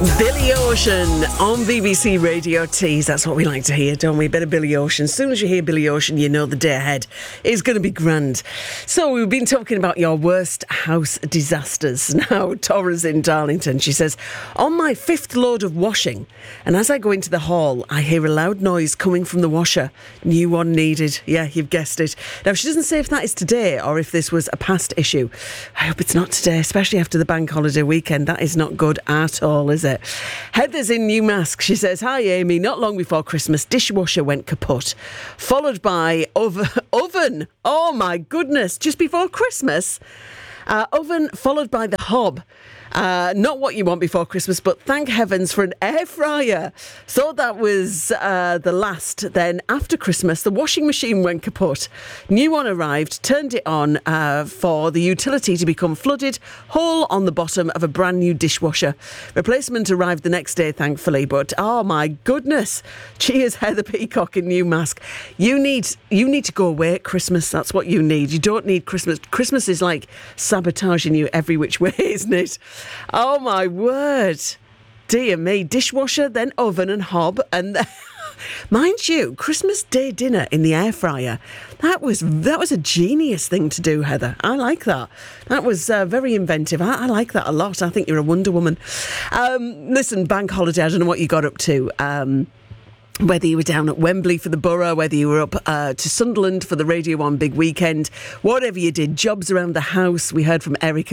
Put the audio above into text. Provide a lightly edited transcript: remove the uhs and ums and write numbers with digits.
Billy Ocean on BBC Radio Tees. That's what we like to hear, don't we? A bit of Billy Ocean. As soon as you hear Billy Ocean, you know the day ahead is going to be grand. So we've been talking about your worst house disasters. Now, Tora's in Darlington. She says, on my fifth load of washing, and as I go into the hall, I hear a loud noise coming from the washer. New one needed. Yeah, you've guessed it. Now, she doesn't say if that is today or if this was a past issue. I hope it's not today, especially after the bank holiday weekend. That is not good at all, is it? Heather's in Newmask. She says, hi Amy, not long before Christmas, dishwasher went kaput, followed by oven. Oh my goodness, just before Christmas. Oven followed by the hob. Not what you want before Christmas, but thank heavens for an air fryer. So that was the last. Then after Christmas, the washing machine went kaput. New one arrived, turned it on for the utility to become flooded, hole on the bottom of a brand new dishwasher. Replacement arrived the next day, thankfully, but oh my goodness. Cheers, Heather Peacock in Newmask. You need to go away at Christmas. That's what you need. You don't need Christmas. Christmas is like sabotaging you every which way, isn't it? Oh my word. Dear me. Dishwasher, then oven and hob. And mind you, Christmas Day dinner in the air fryer. That was a genius thing to do, Heather. I like that. That was very inventive. I like that a lot. I think you're a Wonder Woman. Listen, bank holiday, I don't know what you got up to. Whether you were down at Wembley for the Borough, whether you were up to Sunderland for the Radio 1 big weekend, whatever you did, jobs around the house. We heard from Eric